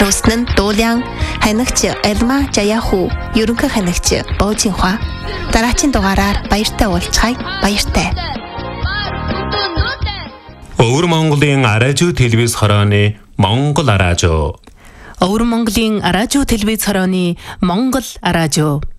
Нууцны нь Дуулиан, ханигч Элма Жаяху, ерөнхий ханигч Боожинхва. Дараагийн дугаараар баяртай уулзцгаая. Баяртай. Өвөр Монголын радио телевиз хорооны Монгол радио. Өвөр Монголын радио телевиз хорооны Монгол радио.